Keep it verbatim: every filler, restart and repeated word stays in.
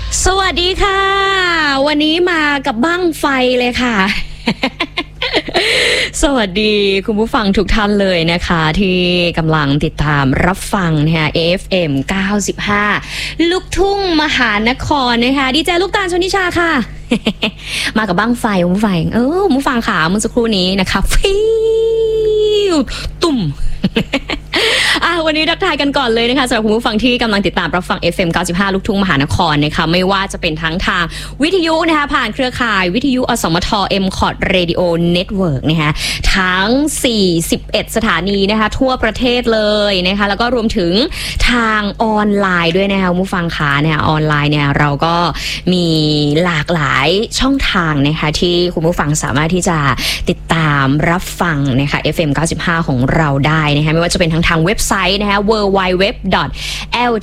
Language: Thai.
สวัสดีค่ะวันนี้มากับบั้งไฟเลยค่ะ สวัสดีคุณผู้ฟังทุกท่านเลยนะคะที่กำลังติดตามรับฟังนะคะ เอ เอฟ เอ็ม เก้าสิบห้า ลูกทุ่งมหานครนะคะดีเจลูกตาลชนิชาค่ะ มากับบั้งไฟคุณผู้ฟังเออคุณผู้ฟังค่ะเมื่อสักครู่นี้นะคะฟิวตุ่ม อ่ะวันนี้ทักทายกันก่อนเลยนะคะสำหรับคุณผู้ฟังที่กำลังติดตามรับฟัง เอฟ เอ็ม เก้าสิบห้า ลูกทุ่งมหานครนะคะไม่ว่าจะเป็นทั้งทางวิทยุนะคะผ่านเครือข่ายวิทยุอสมท เอ็ม คอร์ด Radio Network นะคะทั้งสี่สิบเอ็ดสถานีนะคะทั่วประเทศเลยนะคะแล้วก็รวมถึงทางออนไลน์ด้วยนะคะคุณผู้ฟังคะเนี่ยออนไลน์เนี่ยเราก็มีหลากหลายช่องทางนะคะที่คุณผู้ฟังสามารถที่จะติดตามรับฟังนะคะ เอฟ เอ็ม เก้าสิบห้า ของเราได้นะคะไม่ว่าจะเป็นทั้งทางเว็บไซต์นะคะ ดับเบิลยู ดับเบิลยู ดับเบิลยู ดอท แอล